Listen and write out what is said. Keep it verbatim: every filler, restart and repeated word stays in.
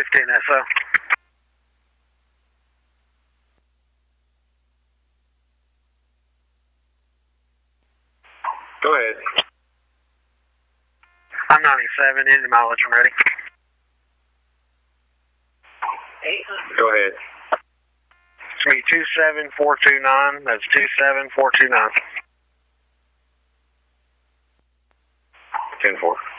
fifteen S O. Go ahead. I'm ninety-seven, engine mileage, I'm ready. Go ahead. It's going to be two seven four two nine. That's two seven four two nine. ten four.